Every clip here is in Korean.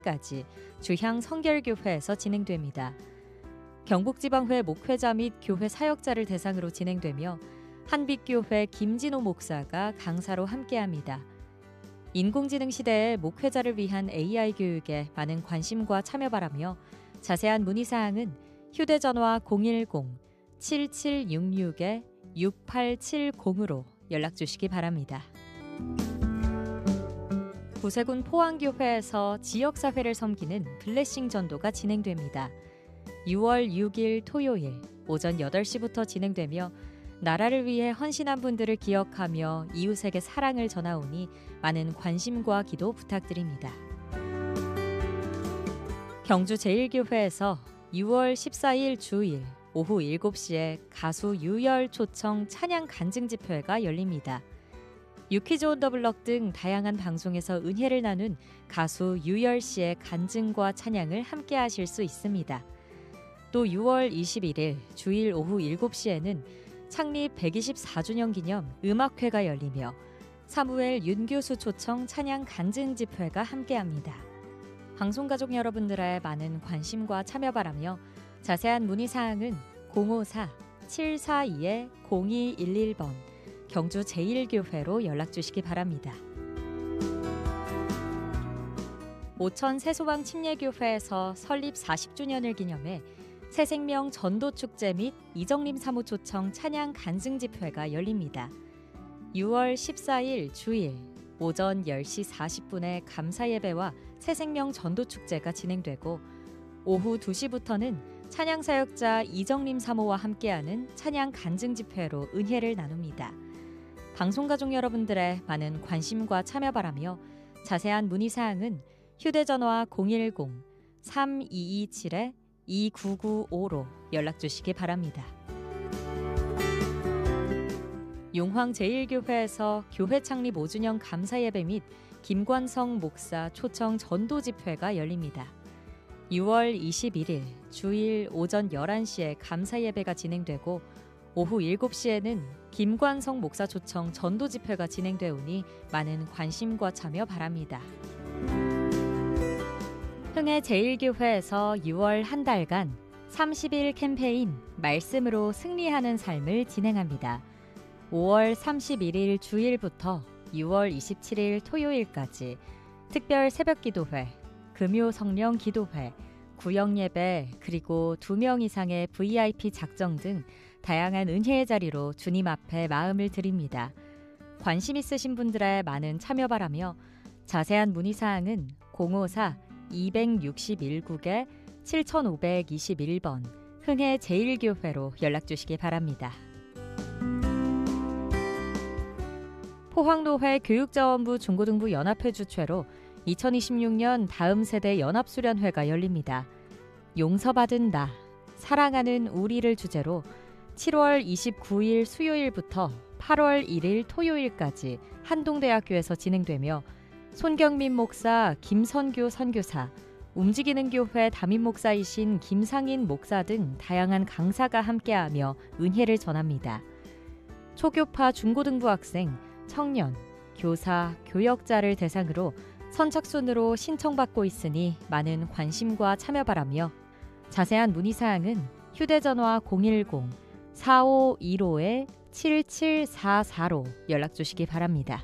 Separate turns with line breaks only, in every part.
토요일까지 주향 성결교회에서 진행됩니다. 경북지방회 목회자 및 교회 사역자를 대상으로 진행되며 한빛교회 김진호 목사가 강사로 함께합니다. 인공지능 시대의 목회자를 위한 AI 교육에 많은 관심과 참여 바라며 자세한 문의사항은 휴대전화 010-7766-6870으로 연락주시기 바랍니다. 부세군 포항교회에서 지역사회를 섬기는 블레싱 전도가 진행됩니다. 6월 6일 토요일 오전 8시부터 진행되며 나라를 위해 헌신한 분들을 기억하며 이웃에게 사랑을 전하오니 많은 관심과 기도 부탁드립니다. 경주 제1교회에서 6월 14일 주일 오후 7시에 가수 유열 초청 찬양 간증 집회가 열립니다. 유퀴즈 온 더 블럭 등 다양한 방송에서 은혜를 나눈 가수 유열 씨의 간증과 찬양을 함께 하실 수 있습니다. 또 6월 21일 주일 오후 7시에는 창립 124주년 기념 음악회가 열리며 사무엘 윤 교수 초청 찬양 간증 집회가 함께합니다. 방송가족 여러분들의 많은 관심과 참여 바라며 자세한 문의사항은 054-742-0211번 경주 제1교회로 연락주시기 바랍니다. 오천 새소방 침례교회에서 설립 40주년을 기념해 새생명 전도축제 및 이정림 사무 초청 찬양 간증 집회가 열립니다. 6월 14일 주일 오전 10시 40분에 감사예배와 새생명 전도축제가 진행되고 오후 2시부터는 찬양사역자 이정림 사모와 함께하는 찬양 간증 집회로 은혜를 나눕니다. 방송가족 여러분들의 많은 관심과 참여 바라며 자세한 문의사항은 휴대전화 010-3227-2995로 연락주시기 바랍니다. 용황 제1교회에서 교회 창립 5주년 감사예배 및 김관성 목사 초청 전도집회가 열립니다. 6월 21일 주일 오전 11시에 감사예배가 진행되고 오후 7시에는 김관성 목사 초청 전도집회가 진행되오니 많은 관심과 참여 바랍니다. 흥해 제1교회에서 6월 한 달간 30일 캠페인 말씀으로 승리하는 삶을 진행합니다. 5월 31일 주일부터 6월 27일 토요일까지 특별 새벽기도회, 금요 성령 기도회, 구역예배 그리고 2명 이상의 VIP 작정 등 다양한 은혜의 자리로 주님 앞에 마음을 드립니다. 관심 있으신 분들의 많은 참여 바라며 자세한 문의사항은 054-261국에 7521번 흥해 제1교회로 연락주시기 바랍니다. 포항노회 교육자원부 중고등부 연합회 주최로 2026년 다음 세대 연합수련회가 열립니다. 용서받은 나, 사랑하는 우리를 주제로 7월 29일 수요일부터 8월 1일 토요일까지 한동대학교에서 진행되며 손경민 목사, 김선교 선교사, 움직이는 교회 담임 목사이신 김상인 목사 등 다양한 강사가 함께하며 은혜를 전합니다. 초교파 중고등부 학생, 청년, 교사, 교역자를 대상으로 선착순으로 신청받고 있으니 많은 관심과 참여 바라며 자세한 문의사항은 휴대전화 010-4515-7744로 연락주시기 바랍니다.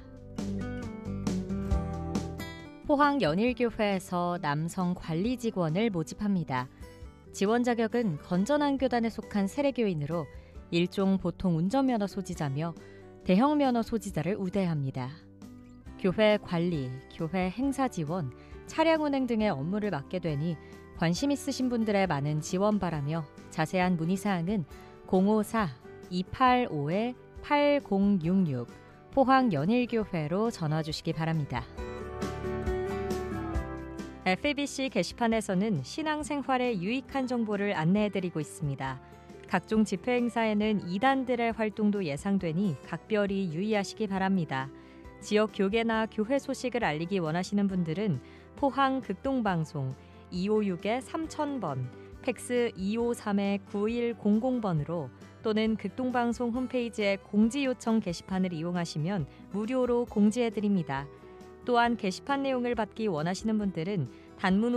포항 연일교회에서 남성 관리 직원을 모집합니다. 지원 자격은 건전한 교단에 속한 세례교인으로 일종 보통 운전면허 소지자며 대형 면허 소지자를 우대합니다. 교회 관리, 교회 행사 지원, 차량 운행 등의 업무를 맡게 되니 관심 있으신 분들의 많은 지원 바라며 자세한 문의사항은 054-285-8066 포항 연일교회로 전화 주시기 바랍니다. FABC 게시판에서는 신앙생활에 유익한 정보를 안내해드리고 있습니다. 각종 집회 행사에는 이단들의 활동도 예상되니 각별히 유의하시기 바랍니다. 지역 교계나 교회 소식을 알리기 원하시는 분들은 포항 극동방송 256-3000번, 팩스 253-9100번으로 또는 극동방송 홈페이지의 공지요청 게시판을 이용하시면 무료로 공지해드립니다. 또한 게시판 내용을 받기 원하시는 분들은 단문